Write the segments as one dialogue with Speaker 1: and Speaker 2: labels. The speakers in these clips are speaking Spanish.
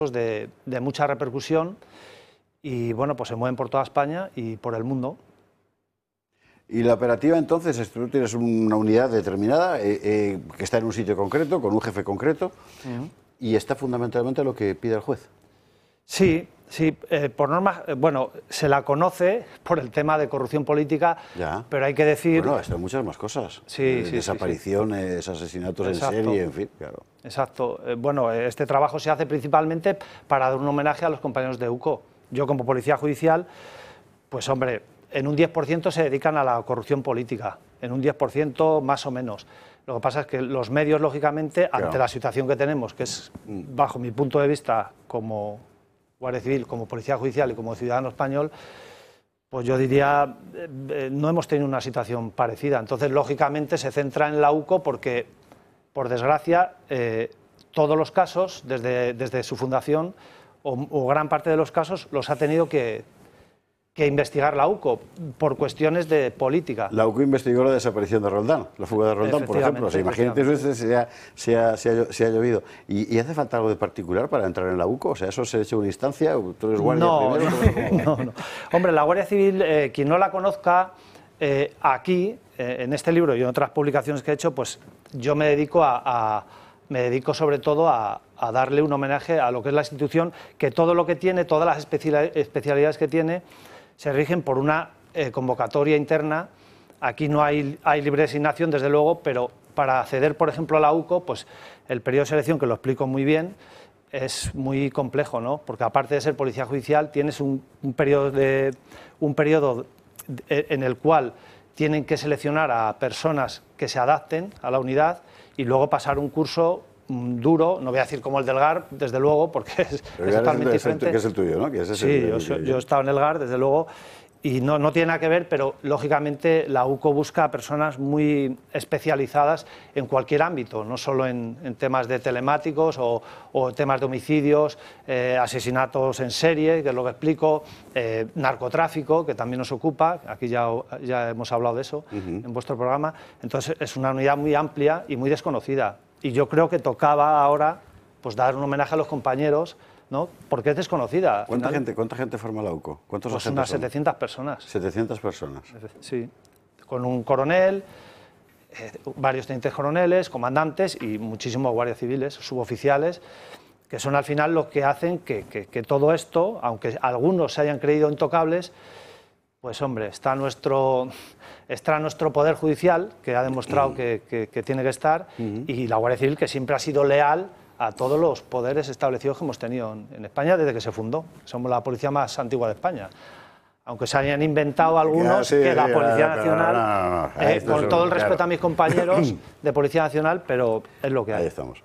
Speaker 1: de mucha repercusión y bueno, pues se mueven por toda España y por el mundo.
Speaker 2: Y la operativa entonces, tú tienes una unidad determinada que está en un sitio concreto, con un jefe concreto, y está fundamentalmente lo que pide el juez.
Speaker 1: Sí, sí, por norma, bueno, se la conoce por el tema de corrupción política,
Speaker 2: ya,
Speaker 1: pero hay que decir...
Speaker 2: Bueno, están muchas más cosas.
Speaker 1: Sí,
Speaker 2: desapariciones, asesinatos
Speaker 1: Exacto.
Speaker 2: en serie, en fin, claro.
Speaker 1: Exacto. Bueno, este trabajo se hace principalmente para dar un homenaje a los compañeros de UCO. Yo como policía judicial, pues hombre, en un 10% se dedican a la corrupción política, en un 10% más o menos. Lo que pasa es que los medios, lógicamente,
Speaker 2: claro,
Speaker 1: ante la situación que tenemos, que es, bajo mi punto de vista, como Guardia Civil, como Policía Judicial y como ciudadano español, pues yo diría, no hemos tenido una situación parecida. Entonces, lógicamente, se centra en la UCO porque, por desgracia, todos los casos, desde su fundación, o gran parte de los casos, los ha tenido que investigar la UCO por cuestiones de política.
Speaker 2: La UCO investigó la desaparición de Roldán, la fuga de Roldán, por ejemplo. O sea, imagínate si ha llovido. ¿Y hace falta algo de particular para entrar en la UCO? O sea, ¿eso se ha hecho una instancia? ¿Tú eres guardia primero?
Speaker 1: No. Hombre, la Guardia Civil, quien no la conozca, aquí, en este libro y en otras publicaciones que he hecho, pues yo me dedico sobre todo a darle un homenaje a lo que es la institución, que todo lo que tiene, todas las especialidades que tiene, se rigen por una convocatoria interna. Aquí no hay libre designación, desde luego, pero para acceder, por ejemplo, a la UCO, pues el periodo de selección, que lo explico muy bien, es muy complejo, ¿no? Porque aparte de ser policía judicial, tienes un periodo en el cual tienen que seleccionar a personas que se adapten a la unidad y luego pasar un curso duro, no voy a decir como el del GAR, desde luego, porque es totalmente diferente.
Speaker 2: Que es el tuyo, ¿no?
Speaker 1: Sí, yo he estado en el GAR, desde luego, y no tiene nada que ver, pero lógicamente la UCO busca a personas muy especializadas en cualquier ámbito, no solo en temas de telemáticos o temas de homicidios, asesinatos en serie, que es lo que explico, narcotráfico, que también nos ocupa, aquí ya hemos hablado de eso en vuestro programa. Entonces es una unidad muy amplia y muy desconocida. Y yo creo que tocaba ahora pues dar un homenaje a los compañeros, ¿no? Porque es desconocida.
Speaker 2: ¿Cuánta gente forma la UCO? ¿Cuántos
Speaker 1: pues
Speaker 2: agentes
Speaker 1: unas
Speaker 2: son?
Speaker 1: 700 personas.
Speaker 2: 700 personas.
Speaker 1: Sí, con un coronel, varios tenientes coroneles, comandantes y muchísimos guardias civiles, suboficiales, que son al final los que hacen que todo esto, aunque algunos se hayan creído intocables, pues hombre, está nuestro Poder Judicial, que ha demostrado que tiene que estar, y la Guardia Civil, que siempre ha sido leal a todos los poderes establecidos que hemos tenido en España desde que se fundó. Somos la policía más antigua de España. Aunque se hayan inventado algunos que la Policía Nacional, con todo el respeto a mis compañeros de Policía Nacional, pero es lo que hay.
Speaker 2: Ahí estamos.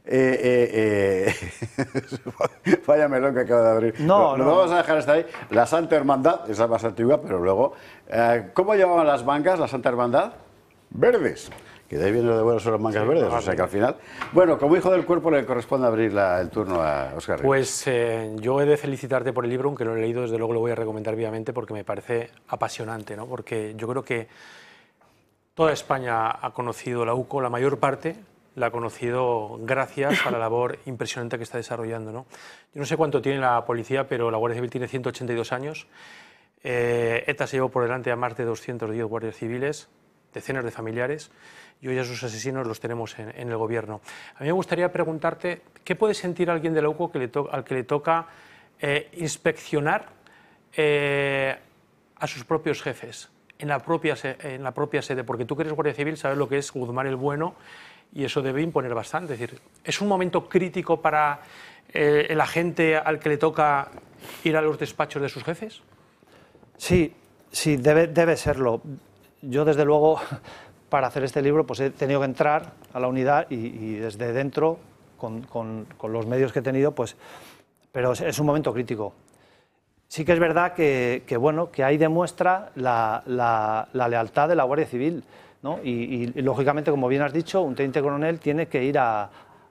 Speaker 2: Vaya melón que acaba de abrir.
Speaker 1: No.
Speaker 2: Vamos a dejar hasta ahí. La Santa Hermandad, es la más antigua, pero luego... ¿Cómo llevaban las mangas, la Santa Hermandad? Verdes. Que de ahí viene lo de bueno son las mangas verdes, o sea que al final... Bueno, como hijo del cuerpo le corresponde abrir el turno a Óscar Rivas.
Speaker 3: Pues yo he de felicitarte por el libro, aunque no lo he leído, desde luego lo voy a recomendar vivamente porque me parece apasionante, ¿no? Porque yo creo que toda España ha conocido la UCO, la mayor parte la ha conocido gracias a la labor impresionante que está desarrollando, ¿no? Yo no sé cuánto tiene la policía, pero la Guardia Civil tiene 182 años. ETA se llevó por delante a más de 210 guardias civiles, decenas de familiares, y hoy a sus asesinos los tenemos en el gobierno. A mí me gustaría preguntarte, ¿qué puede sentir alguien de la UCO al que le toca inspeccionar a sus propios jefes en la propia sede? Porque tú que eres Guardia Civil sabes lo que es Guzmán el Bueno, y eso debe imponer bastante. Es decir, ¿es un momento crítico para el agente al que le toca ir a los despachos de sus jefes?
Speaker 1: Sí, debe serlo. Yo, desde luego, para hacer este libro, pues he tenido que entrar a la unidad y desde dentro, con los medios que he tenido, pues, pero es un momento crítico. Sí que es verdad que ahí demuestra la lealtad de la Guardia Civil, ¿no? Y lógicamente, como bien has dicho, un teniente coronel tiene que ir a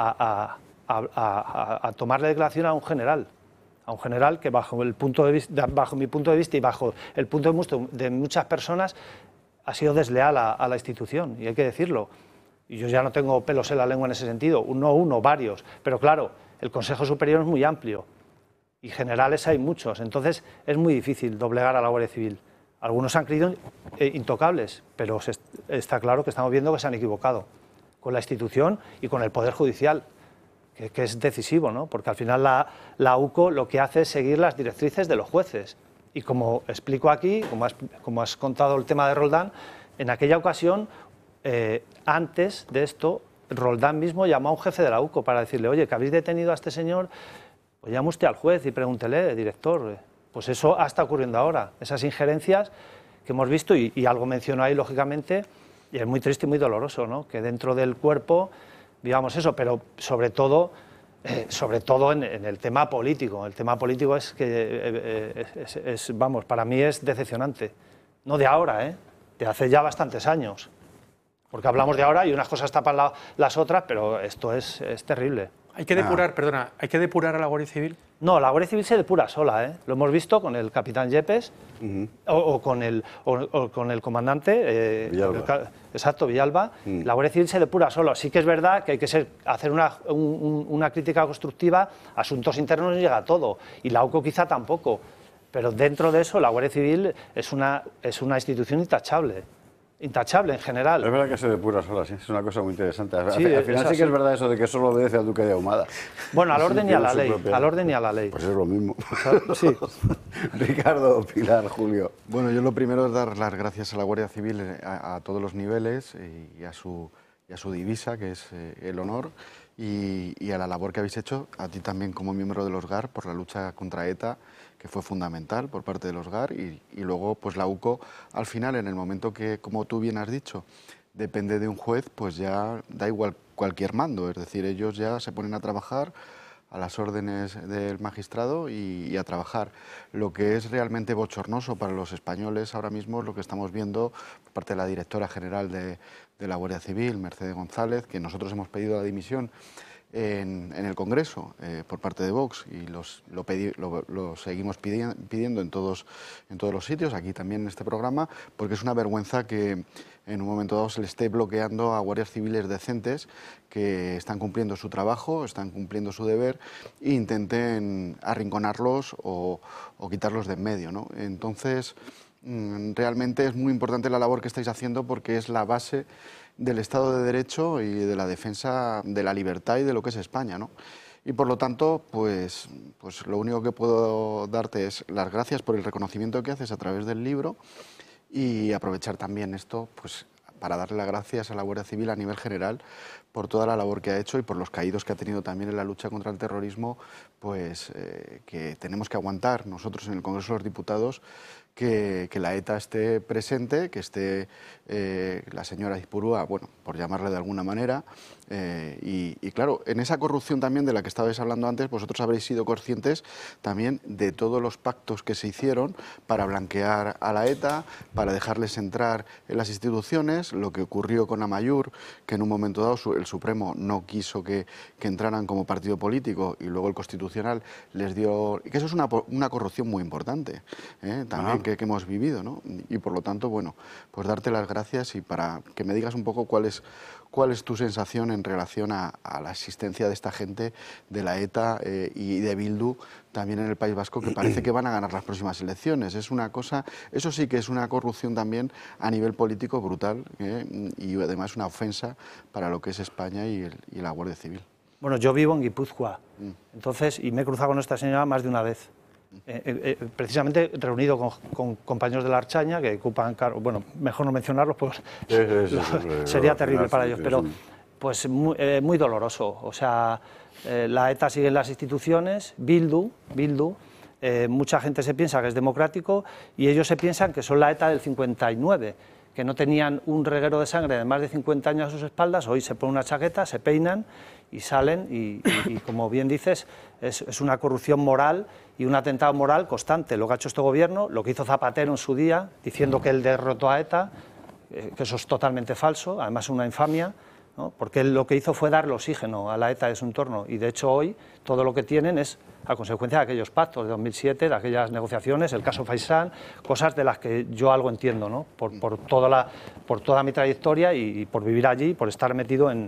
Speaker 1: tomarle declaración a un general que bajo mi punto de vista y bajo el punto de vista de muchas personas ha sido desleal a la institución, y hay que decirlo. Y yo ya no tengo pelos en la lengua en ese sentido, varios, pero claro, el Consejo Superior es muy amplio y generales hay muchos, entonces es muy difícil doblegar a la Guardia Civil. Algunos han creído intocables, pero está claro que estamos viendo que se han equivocado con la institución y con el Poder Judicial, que es decisivo, ¿no? Porque al final la UCO lo que hace es seguir las directrices de los jueces. Y como explico aquí, como has contado el tema de Roldán, en aquella ocasión, antes de esto, Roldán mismo llamó a un jefe de la UCO para decirle, oye, que habéis detenido a este señor, pues llame usted al juez y pregúntele, director. Pues eso está ocurriendo ahora, esas injerencias que hemos visto, y algo menciono ahí, lógicamente, y es muy triste y muy doloroso, ¿no? Que dentro del cuerpo digamos eso, pero sobre todo en el tema político. El tema político es que, vamos, para mí es decepcionante. No de ahora, de hace ya bastantes años. Porque hablamos de ahora y unas cosas tapan las otras, pero esto es terrible.
Speaker 3: Hay que depurar, perdona, ¿hay que depurar a la Guardia Civil?
Speaker 1: No, la Guardia Civil se depura sola, Lo hemos visto con el capitán Yepes o con el comandante
Speaker 2: Villalba.
Speaker 1: Exacto, Villalba. La Guardia Civil se depura sola. Sí que es verdad que hay que hacer una crítica constructiva. Asuntos internos no llega a todo, y la UCO quizá tampoco. Pero dentro de eso la Guardia Civil es una institución intachable. Intachable en general.
Speaker 2: Es verdad que se depura sola, sí, es una cosa muy interesante.
Speaker 1: Sí,
Speaker 2: al final sí que es verdad eso de que solo obedece al duque de Ahumada.
Speaker 1: Bueno, al orden y a la ley. Al orden y a la ley.
Speaker 2: Pues es lo mismo.
Speaker 1: Sí.
Speaker 2: Ricardo, Pilar, Julio.
Speaker 4: Bueno, yo lo primero es dar las gracias a la Guardia Civil a todos los niveles y a su divisa, que es el honor, y a la labor que habéis hecho, a ti también como miembro de los GAR, por la lucha contra ETA, que fue fundamental por parte de los GAR, y luego pues la UCO, al final, en el momento que, como tú bien has dicho, depende de un juez, pues ya da igual cualquier mando, es decir, ellos ya se ponen a trabajar a las órdenes del magistrado y a trabajar. Lo que es realmente bochornoso para los españoles ahora mismo es lo que estamos viendo por parte de la directora general de la Guardia Civil, Mercedes González, que nosotros hemos pedido la dimisión en el Congreso por parte de Vox, y lo seguimos pidiendo en todos los sitios, aquí también en este programa, porque es una vergüenza que en un momento dado se le esté bloqueando a guardias civiles decentes que están cumpliendo su trabajo, están cumpliendo su deber, e intenten arrinconarlos o quitarlos de en medio, ¿no? Entonces, realmente es muy importante la labor que estáis haciendo, porque es la base del Estado de Derecho y de la defensa de la libertad y de lo que es España, ¿no? Y por lo tanto, pues lo único que puedo darte es las gracias por el reconocimiento que haces a través del libro, y aprovechar también esto pues para darle las gracias a la Guardia Civil a nivel general por toda la labor que ha hecho y por los caídos que ha tenido también en la lucha contra el terrorismo, pues que tenemos que aguantar nosotros en el Congreso de los Diputados que la ETA esté presente, que esté la señora Ipurúa, bueno, por llamarle de alguna manera, y claro, en esa corrupción también de la que estabais hablando antes, vosotros habréis sido conscientes también de todos los pactos que se hicieron para blanquear a la ETA, para dejarles entrar en las instituciones, lo que ocurrió con Amaiur, que en un momento dado el Supremo no quiso que entraran como partido político, y luego el Constitucional les dio... que eso es una corrupción muy importante, también que hemos vivido, ¿no? Y por lo tanto, bueno, pues darte las gracias, y para que me digas un poco cuál es tu sensación en relación a la existencia de esta gente, de la ETA y de Bildu también en el País Vasco, que parece que van a ganar las próximas elecciones. Es una cosa, eso sí que es una corrupción también a nivel político brutal, y además una ofensa para lo que es España y la Guardia Civil.
Speaker 1: Bueno, yo vivo en Guipúzcoa, entonces, y me he cruzado con esta señora más de una vez. Precisamente reunido con compañeros de la Archaña que ocupan cargos, bueno, mejor no mencionarlos, pues sería terrible para ellos, pero pues muy doloroso. O sea, la ETA sigue en las instituciones, Bildu, mucha gente se piensa que es democrático, y ellos se piensan que son la ETA del 59, que no tenían un reguero de sangre de más de 50 años a sus espaldas. Hoy se ponen una chaqueta, se peinan y salen, y como bien dices, es una corrupción moral y un atentado moral constante. Lo que ha hecho este gobierno, lo que hizo Zapatero en su día, diciendo que él derrotó a ETA, que eso es totalmente falso, además una infamia, ¿no? Porque él lo que hizo fue darle oxígeno a la ETA de su entorno, y de hecho hoy todo lo que tienen es a consecuencia de aquellos pactos de 2007, de aquellas negociaciones, el caso Faisán, cosas de las que yo algo entiendo, ¿no? por toda mi trayectoria y por vivir allí, por estar metido en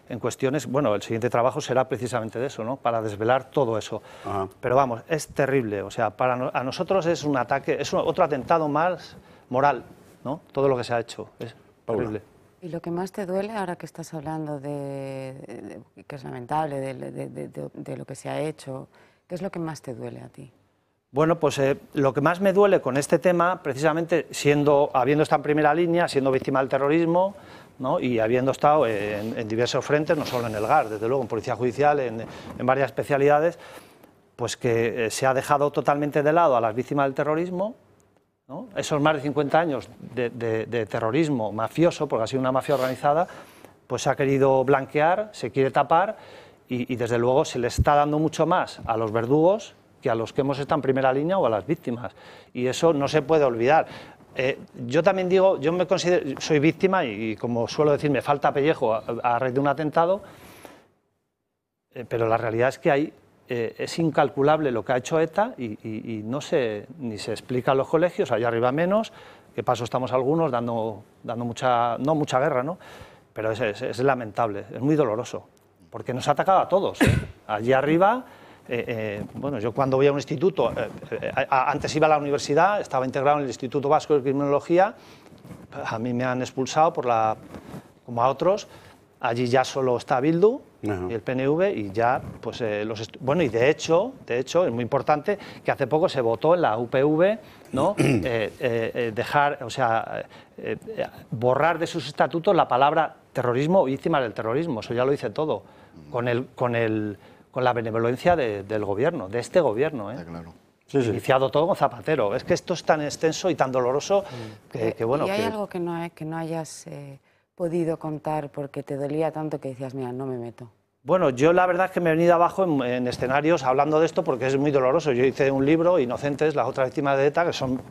Speaker 1: en cuestiones, bueno, el siguiente trabajo será precisamente de eso, ¿no? Para desvelar todo eso.
Speaker 2: Ajá.
Speaker 1: Pero vamos, es terrible, o sea, a nosotros es un ataque, es otro atentado más moral, ¿no? Todo lo que se ha hecho, es terrible.
Speaker 5: ¿Y lo que más te duele, ahora que estás hablando que es lamentable, de lo que se ha hecho, qué es lo que más te duele a ti?
Speaker 1: Bueno, pues lo que más me duele con este tema, precisamente habiendo estado en primera línea, siendo víctima del terrorismo, ¿no? Y habiendo estado en diversos frentes, no solo en el GAR, desde luego en Policía Judicial, en varias especialidades, pues que se ha dejado totalmente de lado a las víctimas del terrorismo, ¿no? Esos más de 50 años de terrorismo mafioso, porque ha sido una mafia organizada, pues se ha querido blanquear, se quiere tapar y desde luego se le está dando mucho más a los verdugos que a los que hemos estado en primera línea o a las víctimas. Y eso no se puede olvidar. Yo también digo, yo me considero, soy víctima y como suelo decir, me falta pellejo a raíz de un atentado, pero la realidad es que es incalculable lo que ha hecho ETA y no ni se explica en los colegios, allá arriba menos, que paso estamos algunos dando no mucha guerra, ¿no? Pero es lamentable, es muy doloroso, porque nos ha atacado a todos, ¿eh? Allí arriba, bueno, yo cuando voy a un instituto, antes iba a la universidad, estaba integrado en el Instituto Vasco de Criminología, a mí me han expulsado como a otros. Allí ya solo está Bildu y el PNV y ya, pues bueno, y de hecho es muy importante que hace poco se votó en la UPV, ¿no? Borrar de sus estatutos la palabra terrorismo o víctimas del terrorismo, eso ya lo dice todo, con la benevolencia del gobierno, de este gobierno, ¿eh?
Speaker 4: Claro.
Speaker 2: Sí.
Speaker 1: Iniciado todo con Zapatero. Es que esto es tan extenso y tan doloroso que bueno.
Speaker 5: ¿Y hay algo que no hayas podido contar porque te dolía tanto que decías, mira, no me meto?
Speaker 1: Bueno, yo la verdad es que me he venido abajo en escenarios hablando de esto porque es muy doloroso. Yo hice un libro, Inocentes, las otras víctimas de ETA, que son...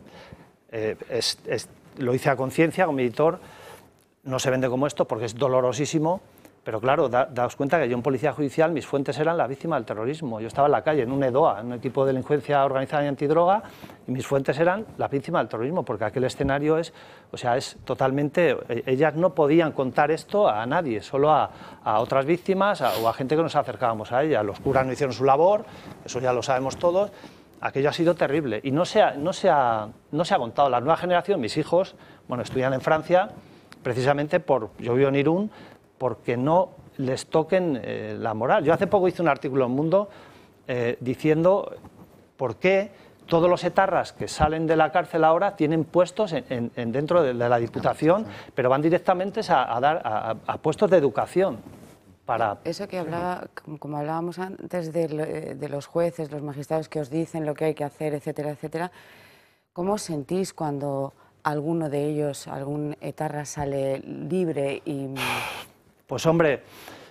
Speaker 1: lo hice a conciencia con mi editor, no se vende como esto porque es dolorosísimo, pero claro, daos cuenta que yo en Policía Judicial mis fuentes eran las víctimas del terrorismo. Yo estaba en la calle, en un EDOA, en un equipo de delincuencia organizada y antidroga, y mis fuentes eran las víctimas del terrorismo, porque aquel escenario es totalmente... Ellas no podían contar esto a nadie, solo a otras víctimas o a gente que nos acercábamos a ellas. Los curas no hicieron su labor, eso ya lo sabemos todos. Aquello ha sido terrible y no se ha contado. La nueva generación, mis hijos, bueno, estudian en Francia, precisamente yo vivo en Irún, porque no les toquen la moral. Yo hace poco hice un artículo en Mundo diciendo por qué todos los etarras que salen de la cárcel ahora tienen puestos dentro de la Diputación, pero van directamente a puestos de educación.
Speaker 5: Eso que como hablábamos antes de los jueces, los magistrados que os dicen lo que hay que hacer, etcétera, etcétera, ¿cómo os sentís cuando alguno de ellos, algún etarra sale libre y...?
Speaker 1: Pues hombre,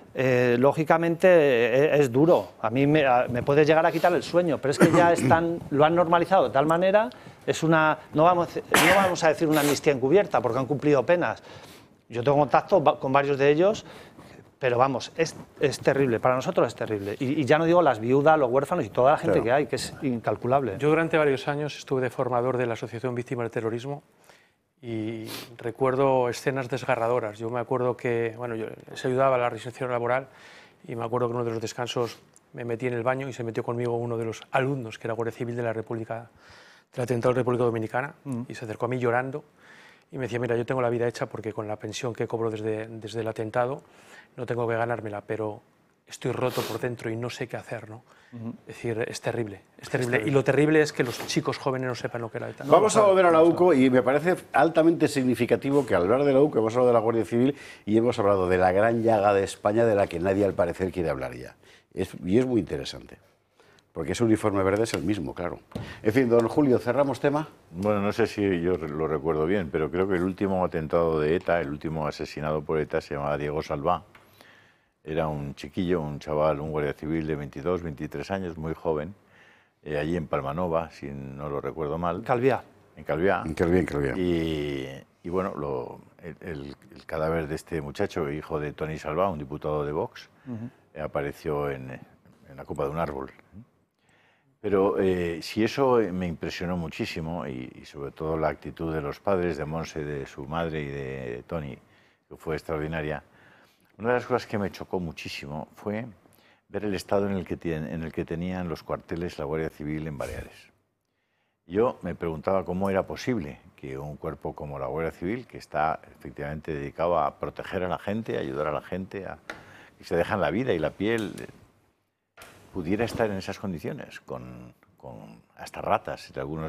Speaker 1: lógicamente es duro. A mí me puede llegar a quitar el sueño, pero es que ya lo han normalizado de tal manera, no vamos a decir una amnistía encubierta porque han cumplido penas. Yo tengo contacto con varios de ellos, pero vamos, es terrible, para nosotros es terrible. Y ya no digo las viudas, los huérfanos y toda la gente que hay, que es incalculable.
Speaker 3: Yo durante varios años estuve de formador de la Asociación Víctimas del Terrorismo y recuerdo escenas desgarradoras. Yo me acuerdo que, bueno, yo les ayudaba a la reinserción laboral y me acuerdo que en uno de los descansos me metí en el baño y se metió conmigo uno de los alumnos, que era Guardia Civil del atentado de la República Dominicana, y se acercó a mí llorando y me decía, mira, yo tengo la vida hecha porque con la pensión que cobro desde el atentado no tengo que ganármela, pero estoy roto por dentro y no sé qué hacer, ¿no? Es decir, es terrible, es terrible. Y lo terrible es que los chicos jóvenes no sepan lo que era ETA.
Speaker 2: Vamos a volver a la UCO y me parece altamente significativo que al hablar de la UCO hemos hablado de la Guardia Civil y hemos hablado de la gran llaga de España de la que nadie al parecer quiere hablar ya. Y es muy interesante, porque ese uniforme verde es el mismo, claro. En fin, don Julio, ¿cerramos tema?
Speaker 6: Bueno, no sé si yo lo recuerdo bien, pero creo que el último atentado de ETA, el último asesinado por ETA se llamaba Diego Salvá. Era un chiquillo, un chaval, un guardia civil de 22, 23 años, muy joven, allí en Palmanova, si no lo recuerdo mal.
Speaker 1: Calviá.
Speaker 6: En Calviá.
Speaker 2: En Calviá.
Speaker 6: Y bueno, el cadáver de este muchacho, hijo de Toni Salvá, un diputado de Vox, apareció en la copa de un árbol. Pero si eso me impresionó muchísimo, y sobre todo la actitud de los padres, de Monse, de su madre y de Toni, que fue extraordinaria. Una de las cosas que me chocó muchísimo fue ver el estado en el que tenían los cuarteles la Guardia Civil en Baleares. Yo me preguntaba cómo era posible que un cuerpo como la Guardia Civil, que está efectivamente dedicado a proteger a la gente, a ayudar a la gente, que se dejan la vida y la piel, pudiera estar en esas condiciones, con hasta ratas, algunos